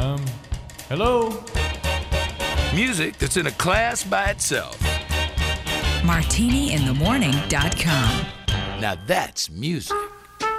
Hello? Music that's in a class by itself. MartiniInTheMorning.com. Now that's music.